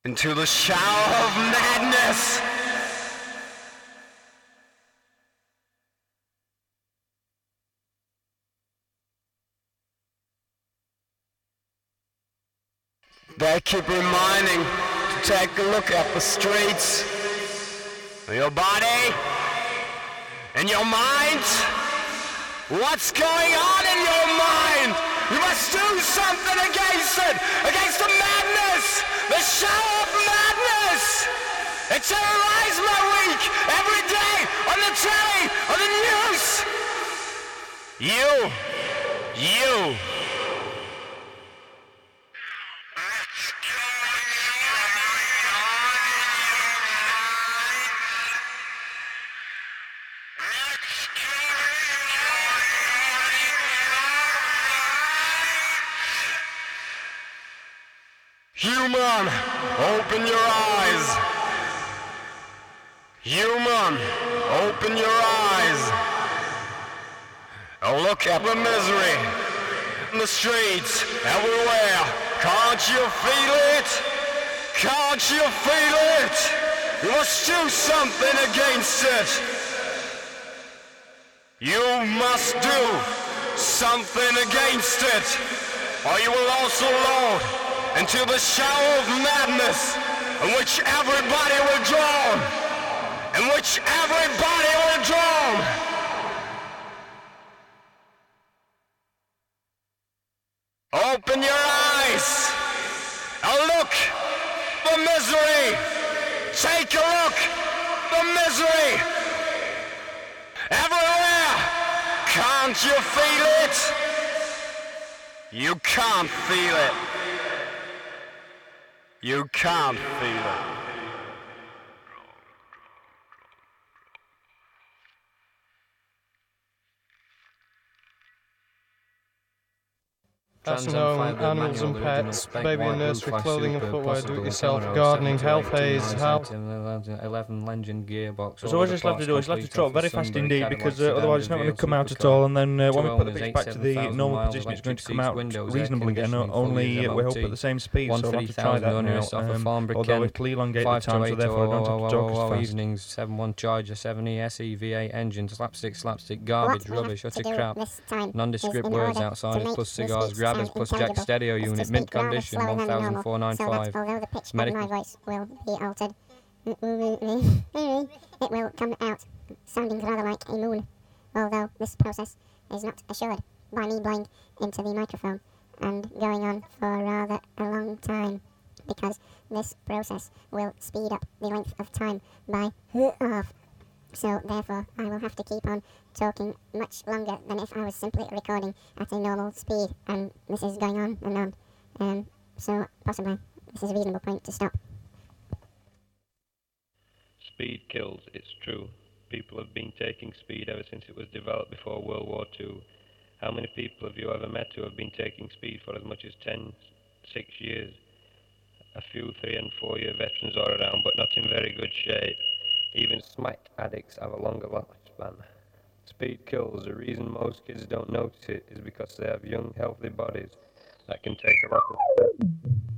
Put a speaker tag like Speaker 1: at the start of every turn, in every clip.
Speaker 1: into the shower of madness. They keep reminding to take a look at the streets, your body, and your mind. What's going on in your mind? You must do something against it, against the madness, the shower of madness. It terrorizes my week every day on the telly, on the news. You. Human, open your eyes. Human, open your eyes. Look at the misery in the streets, everywhere. Can't you feel it? Can't you feel it? You must do something against it. You must do something against it, or you will also load into the shower of madness in which everybody will drown. In which everybody will drown. Open your eyes and look the misery. Take a look the misery. Everywhere. Can't you feel it? You can't feel it. You can't feel it.
Speaker 2: Nursing home, animals and pets, baby and nursery, clothing and footwear, do-it-yourself, gardening, health aids, help.
Speaker 3: 11 Legend gearbox.
Speaker 4: So what I just have to do is have to trot very fast indeed, because otherwise it's not going to come out at all, and then when we put the pitch back to the normal position it's going to come out reasonably again, only we hope at the same speed, so we'll have to try that now, although it'll elongate the time, so therefore I don't have to talk as fast.
Speaker 3: Evenings, 7.1 Charger, 7E, SEVA, engine, slapstick, garbage, rubbish, utter crap, nondescript words outside, plus cigars, grabbers, plus jack stereo unit, mint condition, 1,495.
Speaker 5: Although the pitch of my voice will be altered, it will come out sounding rather like a moon, although this process is not assured by me blowing into the microphone and going on for rather a long time, because this process will speed up the length of time by half. So therefore I will have to keep on talking much longer than if I was simply recording at a normal speed, and this is going on and on, so possibly this is a reasonable point to stop.
Speaker 6: Speed kills, it's true. People have been taking speed ever since it was developed before World War II. How many people have you ever met who have been taking speed for as much as 10, 6 years? A few 3 and 4 year veterans are around, but not in very good shape. Even smack addicts have a longer lifespan. Speed kills. The reason most kids don't notice it is because they have young, healthy bodies that can take a lot of steps.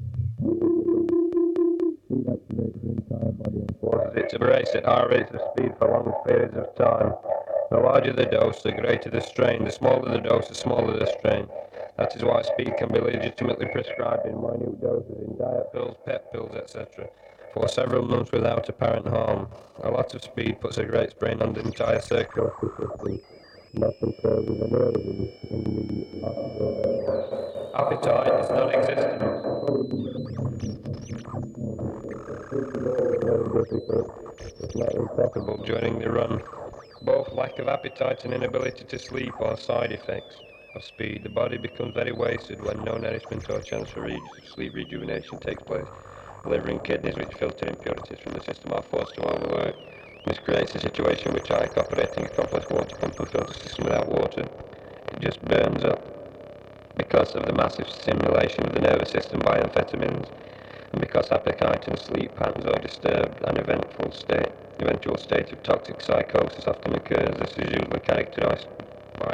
Speaker 6: Speed activates the entire body and forces it to race at high rates of speed for long periods of time. The larger the dose, the greater the strain. The smaller the dose, the smaller the strain. That is why speed can be legitimately prescribed in minute doses in diet pills, pep pills, etc. for several months without apparent harm. A lot of speed puts a great strain on the entire circulatory system. Nothing causes an early in the appetite is non-existent. It's not impossible during the run. Both lack of appetite and inability to sleep are side effects of speed. The body becomes very wasted when no nourishment or chance for sleep rejuvenation takes place. Liver and kidneys, which filter impurities from the system, are forced to overwork. This creates a situation in which, like operating a complex water pump and filter system without water, it just burns up. Because of the massive stimulation of the nervous system by amphetamines, and because appetite and sleep patterns are disturbed, an eventual state of toxic psychosis often occurs. This is usually characterized